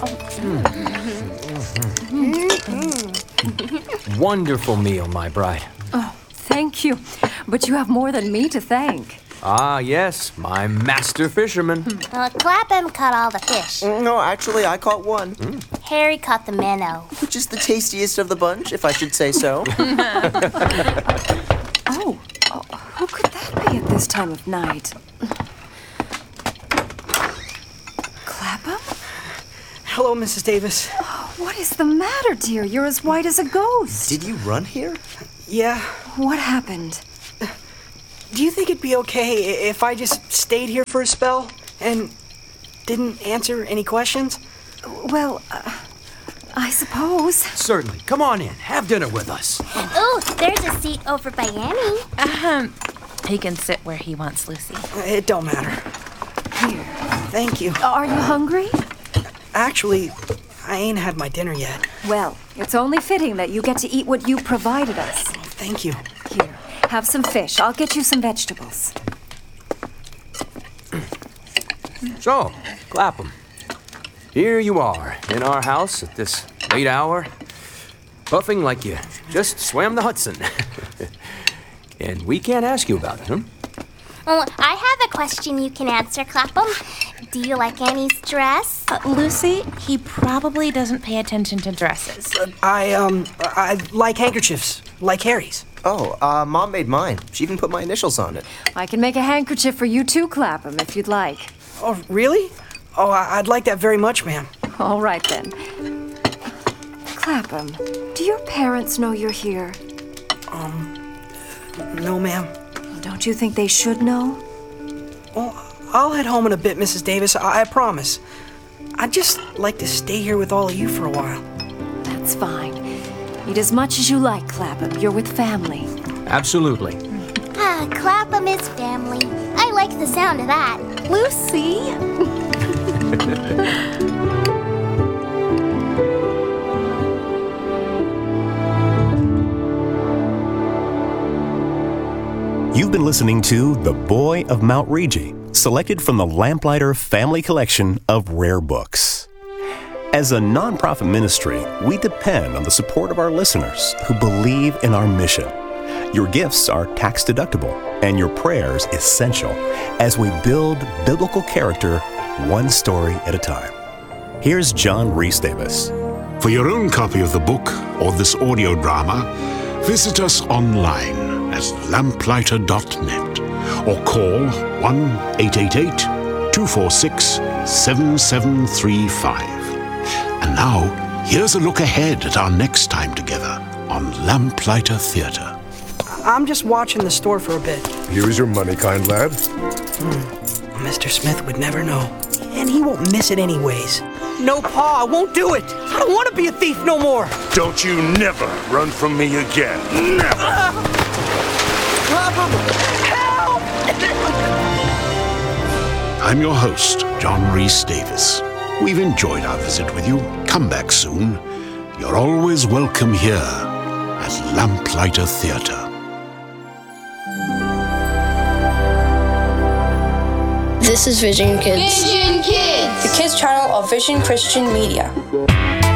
Wonderful meal, my bride. Oh, thank you. But you have more than me to thank. Ah, yes, my master fisherman. Clapham caught all the fish. No, actually, I caught one. Harry caught the minnow. Which is the tastiest of the bunch, if I should say so. Oh, who could that be at this time of night? Clapham? Hello, Mrs. Davis. What is the matter, dear? You're as white as a ghost. Did you run here? Yeah. What happened? Do you think it'd be okay if I just stayed here for a spell and didn't answer any questions? Well, I suppose. Certainly. Come on in. Have dinner with us. Ooh, there's a seat over by Annie. He can sit where he wants, Lucy. It don't matter. Here. Thank you. Are you hungry? Actually, I ain't had my dinner yet. Well, it's only fitting that you get to eat what you provided us. Thank you. Here, have some fish. I'll get you some vegetables. So, Clapham, here you are in our house at this late hour, puffing like you just swam the Hudson. And we can't ask you about it, huh? Oh, I have a question you can answer, Clapham. Do you like Annie's dress? Lucy, he probably doesn't pay attention to dresses. I like handkerchiefs, like Harry's. Oh, Mom made mine. She even put my initials on it. I can make a handkerchief for you too, Clapham, if you'd like. Oh, really? Oh, I'd like that very much, ma'am. All right, then. Clapham, do your parents know you're here? No, ma'am. Don't you think they should know? Well, I'll head home in a bit, Mrs. Davis. I promise. I'd just like to stay here with all of you for a while. That's fine. Eat as much as you like, Clapham. You're with family. Absolutely. Clapham is family. I like the sound of that. Lucy? You've been listening to The Boy of Mount Rigi, selected from the Lamplighter Family Collection of Rare Books. As a nonprofit ministry, we depend on the support of our listeners who believe in our mission. Your gifts are tax deductible, and your prayers essential as we build biblical character one story at a time. Here's John Rhys Davis. For your own copy of the book or this audio drama, visit us online at lamplighter.net or call 1-888-246-7735. And now, here's a look ahead at our next time together on Lamplighter Theatre. I'm just watching the store for a bit. Here is your money, kind lad. Mr. Smith would never know. And he won't miss it anyways. No, Pa, I won't do it. I don't want to be a thief no more. Don't you never run from me again. Never! Help! I'm your host, John Rhys Davis. We've enjoyed our visit with you. Come back soon. You're always welcome here at Lamplighter Theatre. This is Vision Kids. Vision Kids! The kids channel of Vision Christian Media.